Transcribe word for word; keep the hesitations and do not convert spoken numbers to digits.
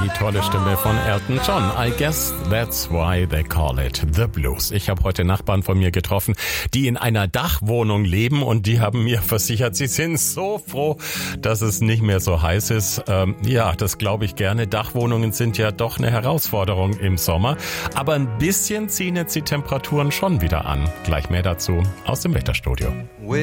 die tolle Stimme von Elton John. I guess that's why they call it the blues. Ich habe heute Nachbarn von mir getroffen, die in einer Dachwohnung leben und die haben mir versichert, sie sind so froh, dass es nicht mehr so heiß ist. Ähm, ja, das glaube ich gerne. Dachwohnungen sind ja doch eine Herausforderung im Sommer, aber ein bisschen ziehen jetzt die Temperaturen schon wieder an. Gleich mehr dazu aus dem Wetterstudio.